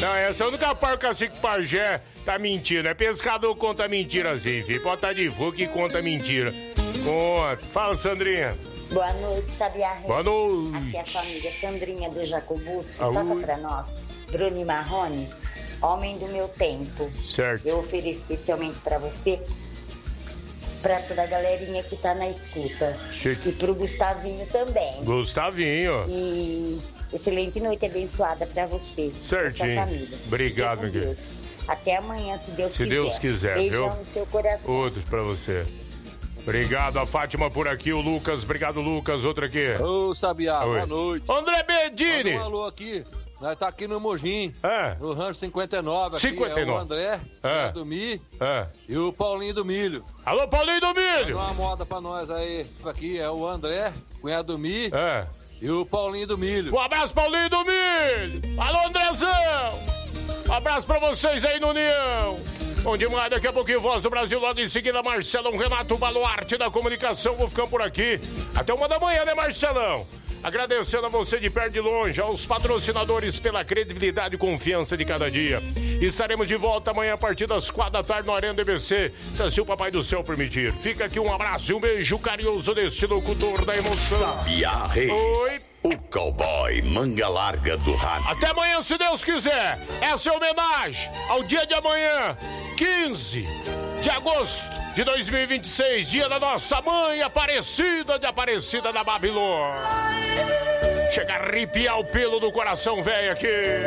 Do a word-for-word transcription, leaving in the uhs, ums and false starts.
Não, essa é a única parte que o Cacique Pajé tá mentindo. É pescador conta mentira assim, filho. Pode estar de fogo que conta mentira. Conta. Fala, Sandrinha. Boa noite, Sabiá Reis. Boa noite. Aqui é a família Sandrinha do Jacobus. Ah, Toca ui. pra nós. Bruni Marrone, Homem do Meu Tempo. Certo. Eu ofereço especialmente pra você, pra toda a galerinha que tá na escuta. Chique. E pro Gustavinho também. Gustavinho. E excelente noite abençoada pra você. Certinho. E sua família. Obrigado, Fique com meu Deus. Até amanhã, se Deus Se quiser. Deus quiser, Beijão viu? no seu coração. Outros pra você. Obrigado, a Fátima por aqui, o Lucas. Obrigado, Lucas. Outro aqui. Ô, Sabiá, Oi. boa noite. André Bedini. Manda um alô aqui. Nós tá aqui no Mojim, É. no Rancho cinquenta e nove. Aqui cinquenta e nove. é o André, É. é. do Mi É. e o Paulinho do Milho. Alô, Paulinho do Milho. Dá uma moda pra nós aí. Aqui é o André, cunhado do Mi É. e o Paulinho do Milho. Um abraço, Paulinho do Milho. Alô, Andrezão. Um abraço pra vocês aí no União. Bom demais, daqui a pouquinho Voz do Brasil, logo em seguida Marcelão, Renato Baluarte da comunicação, vou ficando por aqui até uma da manhã, né, Marcelão? Agradecendo a você de perto e de longe, aos patrocinadores pela credibilidade e confiança de cada dia. Estaremos de volta amanhã a partir das quatro da tarde no Arena D B C, se assim o Papai do Céu permitir. Fica aqui um abraço e um beijo carinhoso deste locutor da emoção. Sabiá Reis. Oi. O cowboy manga larga do rádio. Até amanhã, se Deus quiser. Essa é a homenagem ao dia de amanhã, quinze de agosto de dois mil e vinte e seis, dia da nossa mãe Aparecida de Aparecida da Babilônia. Chega a arrepiar o pelo do coração velho aqui.